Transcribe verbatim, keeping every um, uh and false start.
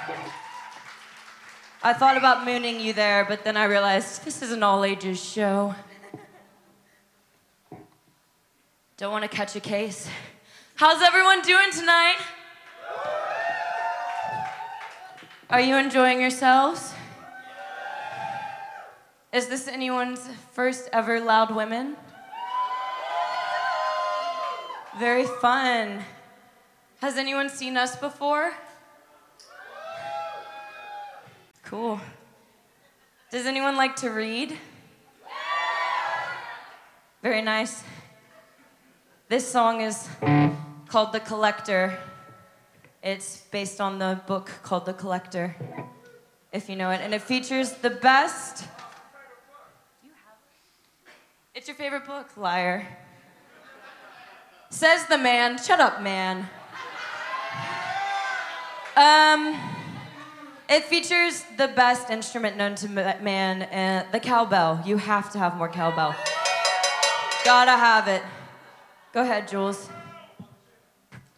I thought about mooning you there, but then I realized this is an all-ages show. Don't want to catch a case. How's everyone doing tonight? Are you enjoying yourselves? Is this anyone's first ever Loud Women? Very fun. Has anyone seen us before? Cool. Does anyone like to read? Very nice. This song is called The Collector. It's based on the book called The Collector, if you know it. And it features the best... It's your favorite book, liar. Says the man. Shut up, man. Um, it features the best instrument known to man, uh, the cowbell. You have to have more cowbell. Gotta have it. Go ahead, Jules.